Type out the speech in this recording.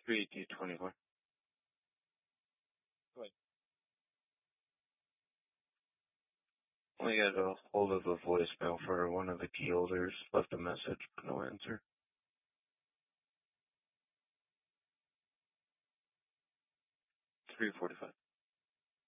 3D24. Go ahead. We got a hold of a voicemail for one of the key holders. Left a message, but no answer. 3:45.